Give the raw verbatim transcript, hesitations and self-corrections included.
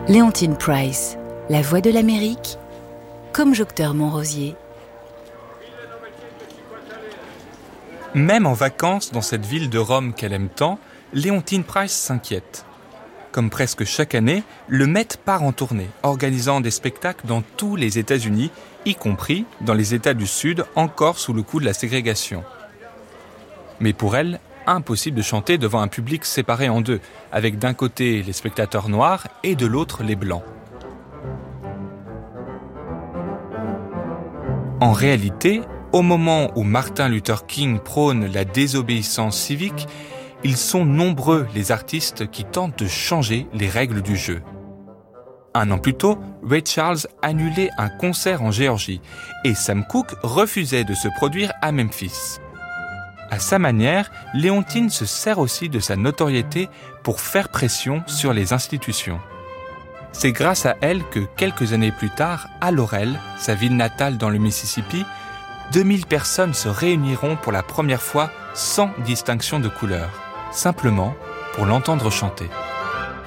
Léontine Price, la voix de l'Amérique, comme Jocteur Montrosier. Même en vacances dans cette ville de Rome qu'elle aime tant, Léontine Price s'inquiète. Comme presque chaque année, le Met part en tournée, organisant des spectacles dans tous les États-Unis, y compris dans les États du Sud, encore sous le coup de la ségrégation. Mais pour elle, impossible de chanter devant un public séparé en deux, avec d'un côté les spectateurs noirs et de l'autre les blancs. En réalité, au moment où Martin Luther King prône la désobéissance civique, ils sont nombreux les artistes qui tentent de changer les règles du jeu. Un an plus tôt, Ray Charles annulait un concert en Géorgie et Sam Cooke refusait de se produire à Memphis. À sa manière, Léontine se sert aussi de sa notoriété pour faire pression sur les institutions. C'est grâce à elle que, quelques années plus tard, à Laurel, sa ville natale dans le Mississippi, deux mille personnes se réuniront pour la première fois sans distinction de couleur, simplement pour l'entendre chanter.